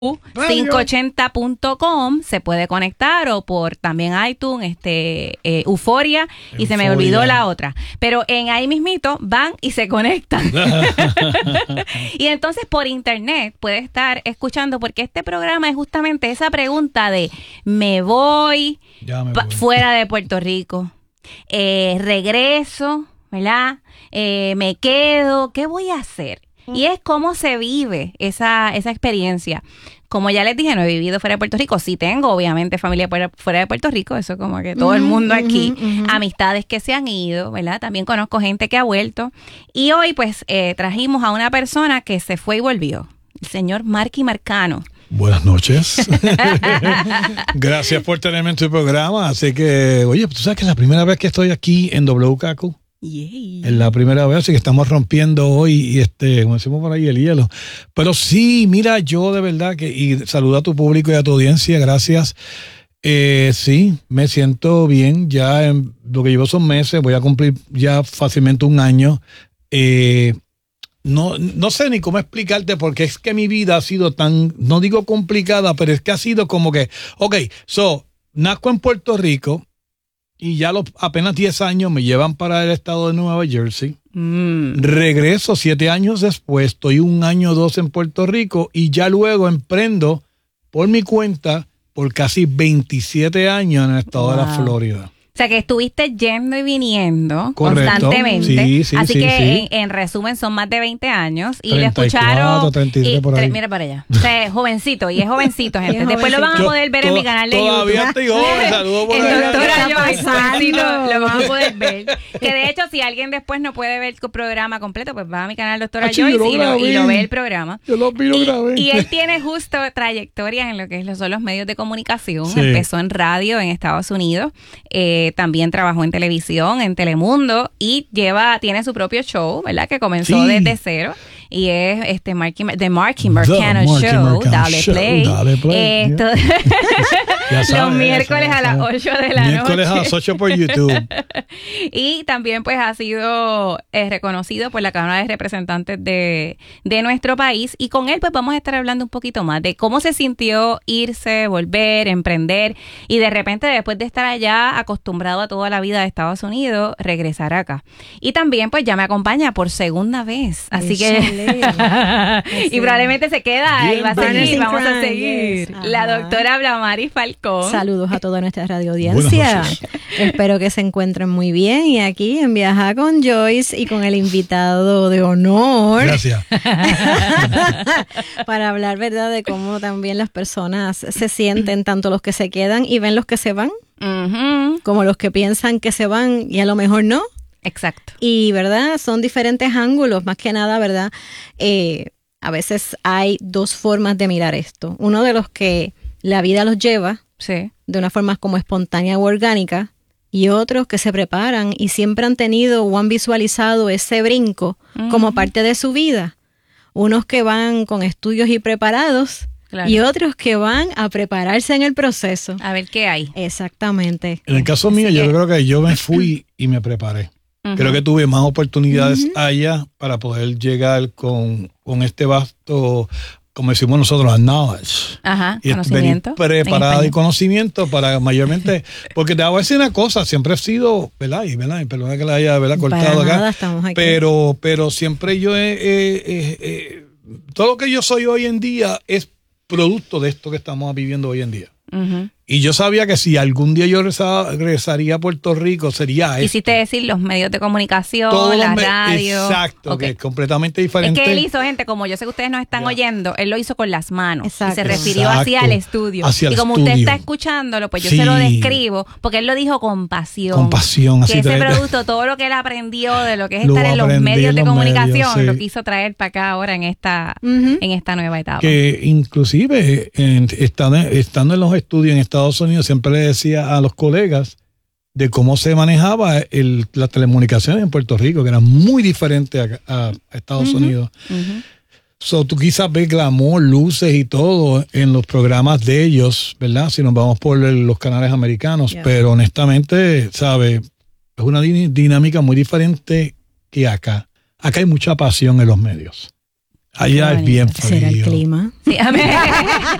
580.com se puede conectar, o por también iTunes, Euforia, y se me olvidó la otra, pero en ahí mismito van y se conectan. Y entonces por internet puede estar escuchando, porque este programa es justamente esa pregunta de me voy fuera de Puerto Rico, regreso, ¿verdad? Me quedo, ¿qué voy a hacer? Y es cómo se vive esa experiencia. Como ya les dije, no he vivido fuera de Puerto Rico. Sí tengo, obviamente, familia fuera de Puerto Rico. Eso como que todo el mundo aquí. Amistades que se han ido, ¿verdad? También conozco gente que ha vuelto. Y hoy, pues, trajimos a una persona que se fue y volvió. El señor Marky Marcano. Buenas noches. Gracias por tenerme en tu programa. Así que, oye, tú sabes que es la primera vez que estoy aquí en WKQ. Yeah. Es la primera vez, así que estamos rompiendo hoy, como decimos por ahí, el hielo. Pero sí, mira, yo de verdad y saludo a tu público y a tu audiencia, gracias. Sí, me siento bien, ya en lo que llevo son meses, voy a cumplir ya fácilmente un año. No sé ni cómo explicarte, porque es que mi vida ha sido tan, no digo complicada, pero es que ha sido como que, nazco en Puerto Rico, y ya apenas 10 años me llevan para el estado de Nueva Jersey. Regreso 7 años después, estoy 1 año o 2 en Puerto Rico, y ya luego emprendo por mi cuenta por casi 27 años en el estado de la Florida. O sea, que estuviste yendo y viniendo. Correcto. Constantemente. Sí, así que sí. En resumen son más de 20 años. Y 34, le escucharon. 33 por ahí. Mira para allá. O sea, es jovencito, y es jovencito, gente. Después lo van a poder ver en mi canal de YouTube. Todavía estoy joven, saludos por el allá. doctor Joyce, lo van a poder ver. Que de hecho, si alguien después no puede ver el programa completo, pues va a mi canal doctora Joyce y lo ve el programa. Yo lo grabé. Y él tiene justo trayectorias en lo que son los medios de comunicación. Sí. Empezó en radio en Estados Unidos. También trabajó en televisión, en Telemundo, y tiene su propio show, ¿verdad? Que comenzó desde cero. Y es The Marky Marcano Show. Dale play. Los miércoles a las 8 de la noche. Miércoles a las 8 por YouTube. Y también pues ha sido reconocido por la Cámara de Representantes de nuestro país. Y con él pues vamos a estar hablando un poquito más de cómo se sintió irse, volver, emprender, y de repente, después de estar allá acostumbrado a toda la vida de Estados Unidos, regresar acá. Y también pues ya me acompaña por segunda vez. Así que y probablemente se queda y va a seguir, vamos a seguir. La doctora Blamari Falcón. Saludos a toda nuestra radio audiencia. Espero que se encuentren muy bien, y aquí en Viaja con Joyce y con el invitado de honor. Gracias. Para hablar, ¿verdad?, de cómo también las personas se sienten, tanto los que se quedan y ven los que se van, como los que piensan que se van y a lo mejor no. Exacto. Y, ¿verdad?, son diferentes ángulos, más que nada, ¿verdad? A veces hay dos formas de mirar esto. Uno de los que la vida los lleva de una forma como espontánea u orgánica, y otros que se preparan y siempre han tenido o han visualizado ese brinco como parte de su vida. Unos que van con estudios y preparados, y otros que van a prepararse en el proceso. A ver qué hay. Exactamente. En el caso mío, yo creo que yo me fui y me preparé. Creo que tuve más oportunidades allá para poder llegar con este vasto, como decimos nosotros, knowledge. Y conocimiento. Preparado y conocimiento para mayormente, porque te voy a decir una cosa, siempre he sido, ¿verdad? Y perdona que la haya cortado acá. Estamos aquí. Pero siempre yo todo lo que yo soy hoy en día es producto de esto que estamos viviendo hoy en día. Y yo sabía que si algún día yo regresaría a Puerto Rico, sería eso. Quisiste decir los medios de comunicación, la radio. Exacto, que es completamente diferente. Es que él hizo, gente, como yo sé que ustedes nos están oyendo, él lo hizo con las manos. Exacto. Y se refirió así al estudio. Y como usted está escuchándolo, pues yo se lo describo, porque él lo dijo con pasión. Con pasión. Que ese producto, todo lo que él aprendió de lo que es estar en los medios de comunicación, lo quiso traer para acá ahora en esta nueva etapa. Que inclusive, estando en los estudios en Estados Unidos, siempre le decía a los colegas de cómo se manejaba las telecomunicaciones en Puerto Rico, que era muy diferente a Estados Unidos. Tú quizás ves glamour, luces y todo en los programas de ellos, ¿verdad? Si nos vamos por los canales americanos, pero honestamente, ¿sabes? Es una dinámica muy diferente que acá. Acá hay mucha pasión en los medios. Allá es bien frío. ¿Será el clima? Sí,